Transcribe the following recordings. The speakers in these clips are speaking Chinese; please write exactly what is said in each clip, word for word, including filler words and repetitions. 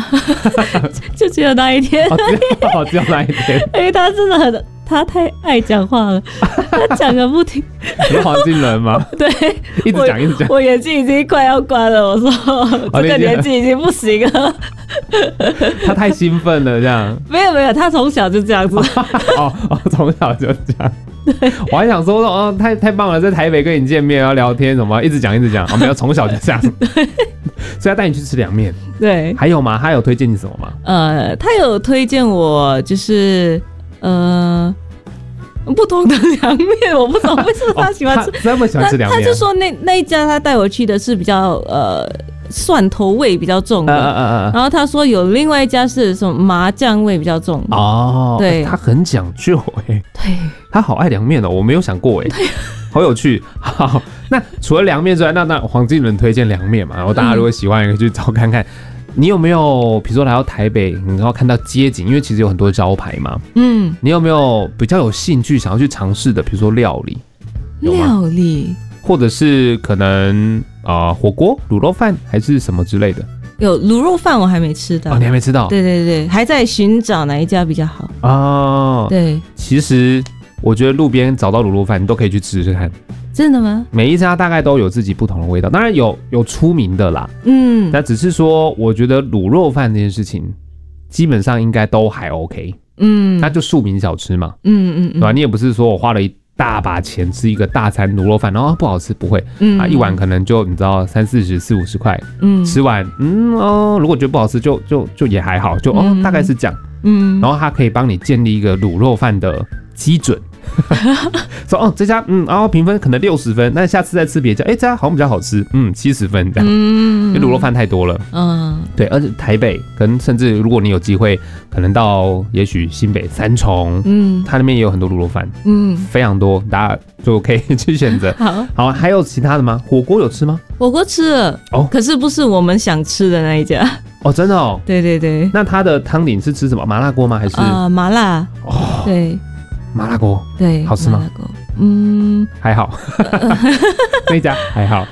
就只有那一天， 哦，只有只有那一天， 因为他真的很，他太爱讲话了，他讲个不停。 你是黄金人吗？ 对， 一直讲一直讲， 我眼睛已经快要关了。我说、哦、这个年纪已经不行了。 他太兴奋了，这样。 没有没有，他从小就这样子。 哦哦，从小就这样。我还想说哦，太太棒了，在台北跟你见面，然后聊天什么，一直讲一直讲，哦，没有，从小就这样。所以他带你去吃凉面。 对， 还有吗？他有推荐你什么吗？ 呃，他有推荐我，就是呃。不同的凉面，我不懂为什么他喜欢吃， 哦、他这么喜欢吃凉面、啊他。他就说那那一家他带我去的是比较呃蒜头味比较重的， 呃呃呃、 然后他说有另外一家是什么麻酱味比较重的。 哦， 对， 他很讲究哎、欸， 对， 他好爱凉面哦，我没有想过哎、欸，好有趣。好，那除了凉面之外，那那黄金伦推荐凉面嘛，然后大家如果喜欢，也可以去找看看。你有没有比如说来到台北，然后看到街景，因为其实有很多招牌嘛，嗯，你有没有比较有兴趣想要去尝试的，比如说料理？ 料理， 或者是可能啊、呃、火锅、卤肉饭还是什么之类的？ 有卤肉饭我还没吃到， 哦，你还没吃到？ 对对对，还在寻找哪一家比较好。 哦， 对， 其实我觉得路边找到卤肉饭，你都可以去吃吃看。 真的吗？ 每一家大概都有自己不同的味道，当然有有出名的啦，嗯，但只是说，我觉得卤肉饭这件事情，基本上应该都还 OK， 嗯，那就庶民小吃嘛，嗯嗯，对吧？你也不是说我花了一大把钱吃一个大餐卤肉饭，然后不好吃，不会，嗯啊，一碗可能就你知道三四十、四五十块，嗯，吃完，嗯哦，如果觉得不好吃，就就就也还好，就哦、嗯、大概是这样，嗯，然后它可以帮你建立一个卤肉饭的基准。说哦，这家嗯，然后评分可能六十分，那下次再吃别家，哎，这家好像比较好吃，嗯，七十分这样，嗯，因为卤肉饭太多了，嗯，对，而且台北跟甚至如果你有机会，可能到也许新北三重，嗯，它那边也有很多卤肉饭，嗯，非常多，大家就可以去选择。好，好，还有其他的吗？火锅有吃吗？ 火锅吃了，哦，可是不是我们想吃的那一家。 哦，真的哦， 对对对。 那它的汤底是吃什么？麻辣锅吗？还是啊、呃、麻辣？哦，对。 麻辣锅， 对， 好吃吗？ 麻辣锅，嗯， 还好，那一家还好。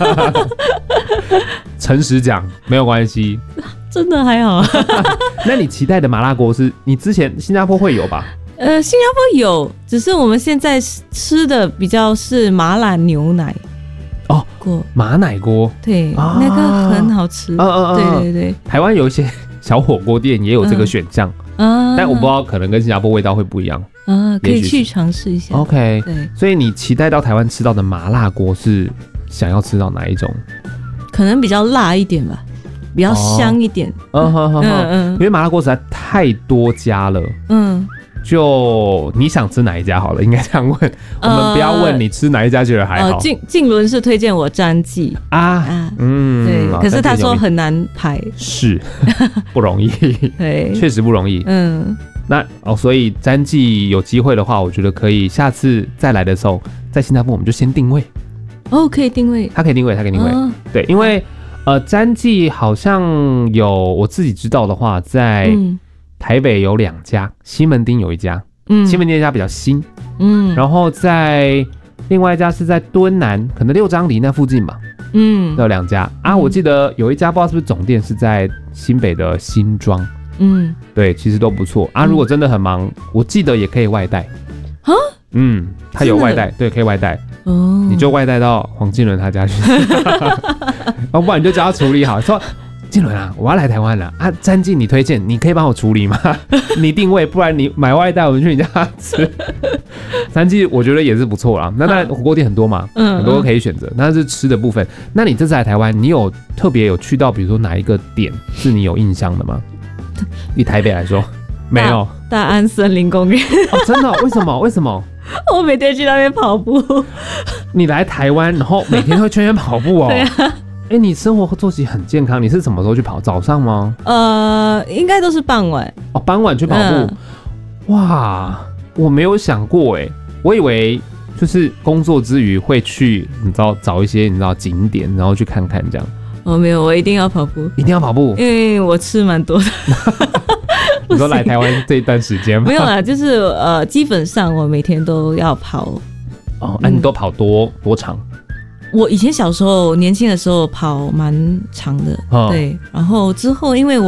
诚实讲，没有关系， 真的还好。 那你期待的麻辣锅是你之前新加坡会有吧？ 呃，新加坡有，只是我们现在吃的比较是麻辣牛奶。 哦，锅麻奶锅， 对，啊、那个很好吃。嗯嗯嗯，对对对。 台湾有一些小火锅店也有这个选项。嗯，但我不知道，可能跟新加坡味道会不一样啊，可以去尝试一下。 OK， 对，所以你期待到台湾吃到的麻辣锅是想要吃到哪一种？ 可能比较辣一点吧，比较香一点。 嗯哼哼哼，因为麻辣锅实在太多家了。嗯，就你想吃哪一家好了，应该这样问。我们不要问你吃哪一家觉得还好。 静静伦是推荐我詹记啊啊，嗯，对，可是他说很难排， 是不容易，对，确实不容易。嗯，那哦，所以詹记有机会的话，我觉得可以下次再来的时候，在新加坡我们就先定位。 哦，可以定位， 他可以定位，他可以定位。哦、对，因为呃，詹记好像有我自己知道的话，在台北有两家，西门町有一家，嗯，西门町那家比较新，嗯，然后在另外一家是在敦南，可能六张犁那附近吧，嗯，有两家啊。我记得有一家不知道是不是总店是在新北的新庄，嗯，对，其实都不错啊。如果真的很忙，我记得也可以外带啊，嗯，他有外带，对，可以外带。哦，你就外带到黄金伦他家去，要不然你就叫他处理好，说金伦啊，我要来台湾了啊，詹记你推荐，你可以帮我处理吗？你定位，不然你买外带，我们去你家吃。詹记我觉得也是不错啦，那当然火锅店很多嘛，嗯，很多可以选择，那是吃的部分。那你这次来台湾，你有特别有去到，比如说哪一个点是你有印象的吗？以台北来说，没有。 大安森林公园。 哦，真的、哦？为什么？为什么？ 我每天去那边跑步。 你来台湾，然后每天会圈圈跑步哦。对啊。哎、欸，你生活作息很健康，你是什么时候去跑？早上吗？ 呃，应该都是傍晚。 哦，傍晚去跑步。嗯、哇，我没有想过哎，我以为就是工作之余会去，你知道找一些你知道景点，然后去看看这样。 哦，没有，我一定要跑步。 一定要跑步， 因为我吃蛮多的。 你说来台湾这一段时间吗？ 没有啦，就是呃，基本上我每天都要跑。 哦，那、啊、你都跑多多长？ 我以前小时候年轻的时候跑蛮长的，哦、对，然后之后因为我